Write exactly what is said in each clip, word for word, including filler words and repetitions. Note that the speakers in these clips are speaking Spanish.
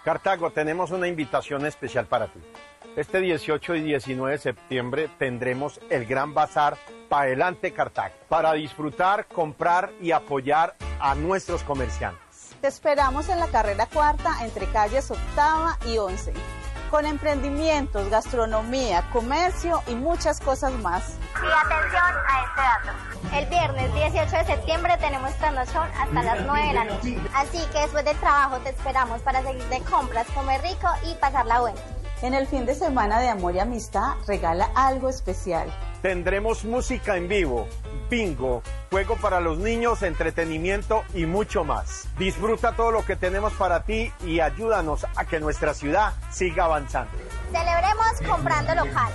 Cartago, tenemos una invitación especial para ti. Este dieciocho y diecinueve de septiembre tendremos el Gran Bazar Paelante Cartago para disfrutar, comprar y apoyar a nuestros comerciantes. Te esperamos en la carrera cuarta entre calles octava y once, con emprendimientos, gastronomía, comercio y muchas cosas más. Y atención a este dato. El viernes dieciocho de septiembre tenemos trasnochón hasta las nueve de la noche. Así que después del trabajo te esperamos para seguir de compras, comer rico y pasarla buena. En el fin de semana de amor y amistad, regala algo especial. Tendremos música en vivo, bingo, juego para los niños, entretenimiento y mucho más. Disfruta todo lo que tenemos para ti y ayúdanos a que nuestra ciudad siga avanzando. Celebremos comprando local.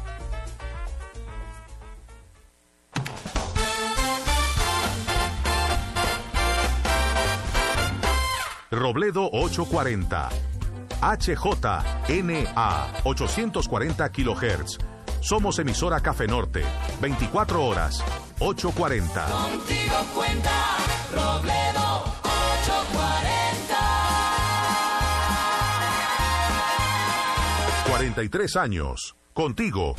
Robledo ochocientos cuarenta. H J N A ochocientos cuarenta kilohertz. Somos emisora Café Norte, veinticuatro horas, ochocientos cuarenta. Contigo cuenta Robledo ochocientos cuarenta. cuarenta y tres años, contigo.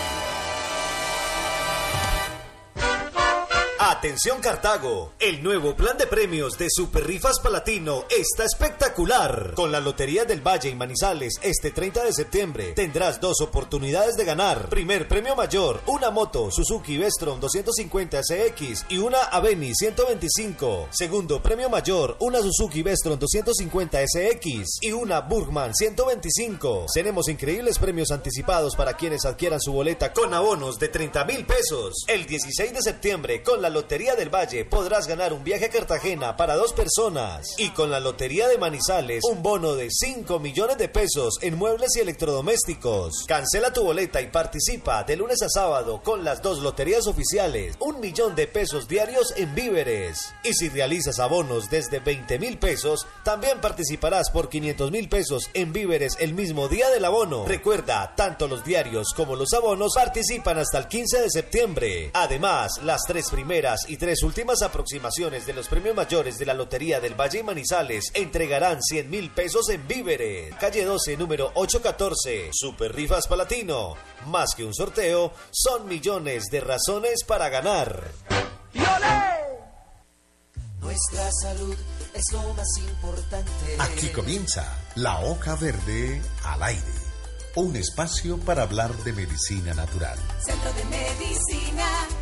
Atención Cartago, el nuevo plan de premios de Super Rifas Palatino está espectacular. Con la Lotería del Valle y Manizales este treinta de septiembre tendrás dos oportunidades de ganar. Primer premio mayor, una moto Suzuki Vestron doscientos cincuenta S X y una Aveni ciento veinticinco. Segundo premio mayor, una Suzuki Vestron doscientos cincuenta S X y una Burgman ciento veinticinco. Tenemos increíbles premios anticipados para quienes adquieran su boleta con abonos de treinta mil pesos. El dieciséis de septiembre con la Lotería del Valle podrás ganar un viaje a Cartagena para dos personas y con la Lotería de Manizales un bono de cinco millones de pesos en muebles y electrodomésticos. Cancela tu boleta y participa de lunes a sábado con las dos loterías oficiales, un millón de pesos diarios en víveres. Y si realizas abonos desde veinte mil pesos, también participarás por quinientos mil pesos en víveres el mismo día del abono. Recuerda, tanto los diarios como los abonos participan hasta el quince de septiembre. Además, las tres primeras y tres últimas aproximaciones de los premios mayores de la Lotería del Valle y Manizales entregarán cien mil pesos en víveres. Calle doce, número ochocientos catorce. Super Rifas Palatino. Más que un sorteo, son millones de razones para ganar. Nuestra salud es lo más importante. Aquí comienza La Hoja Verde al aire. Un espacio para hablar de medicina natural. Centro de Medicina,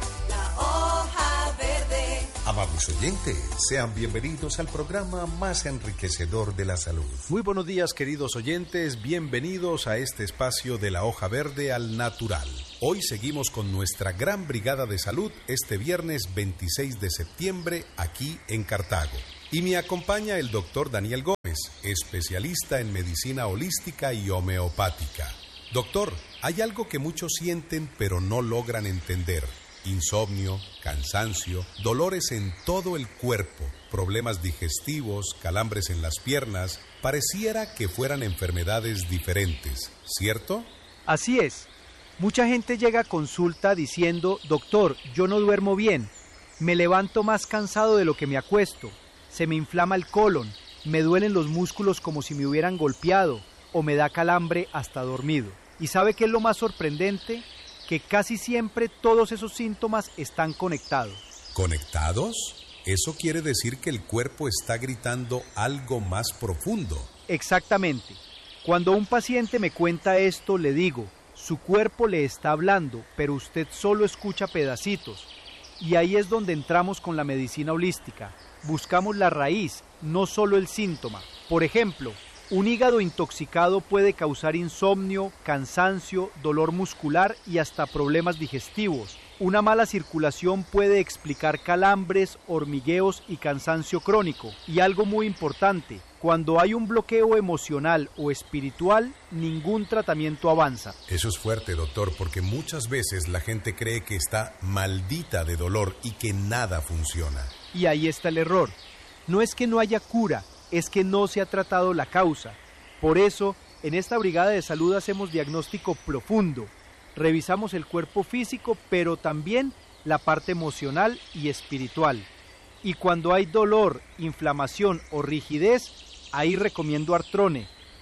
La Hoja Verde. Amables oyentes, sean bienvenidos al programa más enriquecedor de la salud. Muy buenos días, queridos oyentes, bienvenidos a este espacio de La Hoja Verde al natural. Hoy seguimos con nuestra gran brigada de salud este viernes veintiséis de septiembre aquí en Cartago. Y me acompaña el doctor Daniel Gómez, especialista en medicina holística y homeopática. Doctor, hay algo que muchos sienten pero no logran entender. Insomnio, cansancio, dolores en todo el cuerpo, problemas digestivos, calambres en las piernas, pareciera que fueran enfermedades diferentes, ¿cierto? Así es. Mucha gente llega a consulta diciendo, doctor, yo no duermo bien, me levanto más cansado de lo que me acuesto, se me inflama el colon, me duelen los músculos como si me hubieran golpeado o me da calambre hasta dormido. ¿Y sabe qué es lo más sorprendente? Que casi siempre todos esos síntomas están conectados. ¿Conectados? Eso quiere decir que el cuerpo está gritando algo más profundo. Exactamente. Cuando un paciente me cuenta esto, le digo, su cuerpo le está hablando, pero usted solo escucha pedacitos. Y ahí es donde entramos con la medicina holística. Buscamos la raíz, no solo el síntoma. Por ejemplo, un hígado intoxicado puede causar insomnio, cansancio, dolor muscular y hasta problemas digestivos. Una mala circulación puede explicar calambres, hormigueos y cansancio crónico. Y algo muy importante, cuando hay un bloqueo emocional o espiritual, ningún tratamiento avanza. Eso es fuerte, doctor, porque muchas veces la gente cree que está maldita de dolor y que nada funciona. Y ahí está el error. No es que no haya cura, es que no se ha tratado la causa. Por eso, en esta brigada de salud hacemos diagnóstico profundo. Revisamos el cuerpo físico, pero también la parte emocional y espiritual. Y cuando hay dolor, inflamación o rigidez, ahí recomiendo Artrone,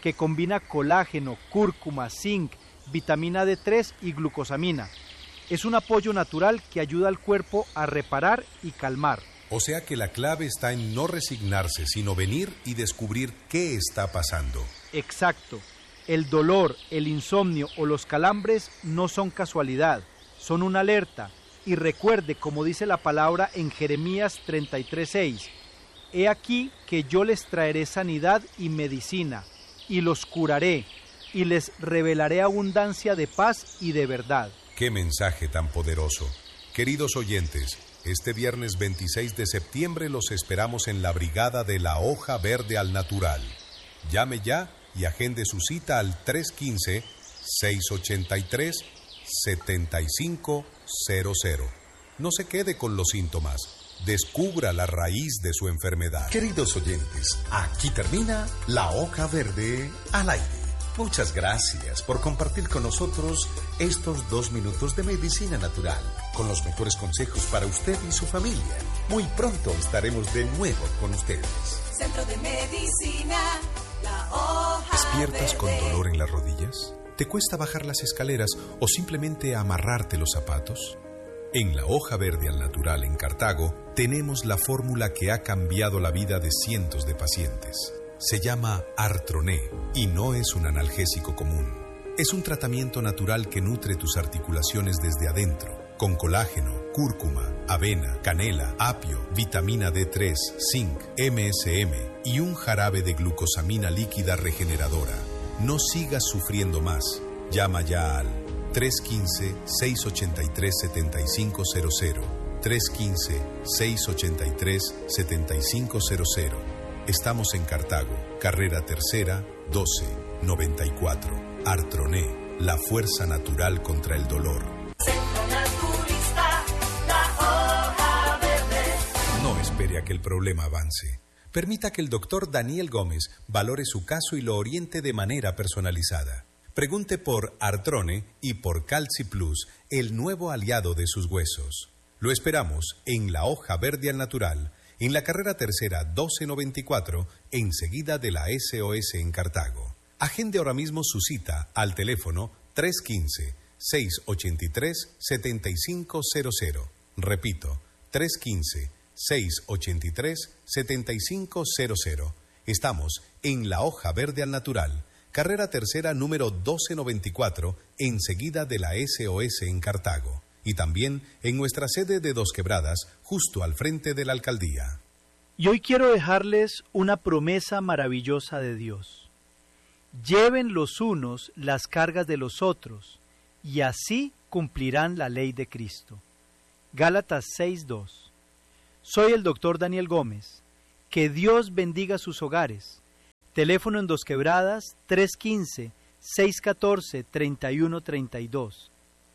que combina colágeno, cúrcuma, zinc, vitamina D tres y glucosamina. Es un apoyo natural que ayuda al cuerpo a reparar y calmar. O sea que la clave está en no resignarse, sino venir y descubrir qué está pasando. Exacto. El dolor, el insomnio o los calambres no son casualidad, son una alerta. Y recuerde, como dice la palabra en Jeremías treinta y tres seis, he aquí que yo les traeré sanidad y medicina, y los curaré, y les revelaré abundancia de paz y de verdad. ¡Qué mensaje tan poderoso! Queridos oyentes, este viernes veintiséis de septiembre los esperamos en la Brigada de la Hoja Verde al Natural. Llame ya y agende su cita al tres uno cinco, seis ocho tres, siete cinco cero cero. No se quede con los síntomas. Descubra la raíz de su enfermedad. Queridos oyentes, aquí termina La Hoja Verde al aire. Muchas gracias por compartir con nosotros estos dos minutos de medicina natural, con los mejores consejos para usted y su familia. Muy pronto estaremos de nuevo con ustedes. Centro de Medicina, La Hoja ¿Despiertas Verde. con dolor en las rodillas? ¿Te cuesta bajar las escaleras o simplemente amarrarte los zapatos? En La Hoja Verde al Natural en Cartago tenemos la fórmula que ha cambiado la vida de cientos de pacientes. Se llama Artroné y no es un analgésico común. Es un tratamiento natural que nutre tus articulaciones desde adentro, con colágeno, cúrcuma, avena, canela, apio, vitamina D tres, zinc, M S M y un jarabe de glucosamina líquida regeneradora. No sigas sufriendo más. Llama ya al tres uno cinco, seis ocho tres, siete cinco cero cero, tres uno cinco, seis ocho tres, siete cinco cero cero. Estamos en Cartago, carrera tercera, doce, noventa y cuatro. Artroné, la fuerza natural contra el dolor. Centro Naturista, La Hoja Verde. No espere a que el problema avance. Permita que el doctor Daniel Gómez valore su caso y lo oriente de manera personalizada. Pregunte por Artrone y por Calci Plus, el nuevo aliado de sus huesos. Lo esperamos en La Hoja Verde al Natural, en la carrera tercera doce noventa y cuatro, enseguida de la S O S en Cartago. Agende ahora mismo su cita al teléfono tres uno cinco, seis ocho tres, siete cinco cero cero. Repito, tres uno cinco, seis ocho tres, siete cinco cero cero. Estamos en La Hoja Verde al Natural, carrera tercera número doce noventa y cuatro, enseguida de la S O S en Cartago. Y también en nuestra sede de Dos Quebradas, justo al frente de la alcaldía. Y hoy quiero dejarles una promesa maravillosa de Dios. Lleven los unos las cargas de los otros, y así cumplirán la ley de Cristo. Gálatas seis dos. Soy el doctor Daniel Gómez. Que Dios bendiga sus hogares. Teléfono en Dos Quebradas tres uno cinco, seis uno cuatro, tres uno tres dos.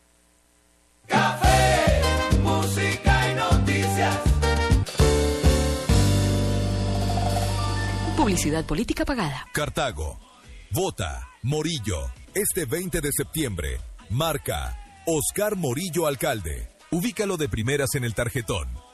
Café, música y noticias. Publicidad política pagada. Cartago. Vota Morillo. Este veinte de septiembre. Marca Oscar Morillo Alcalde. Ubícalo de primeras en el tarjetón.